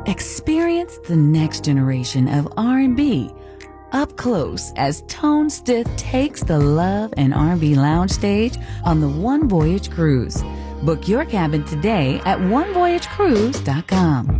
Experience the next generation of R&B up close as Tone Stith takes the Love and R&B Lounge stage on the One Voyage Cruise. Book your cabin today at onevoyagecruise.com.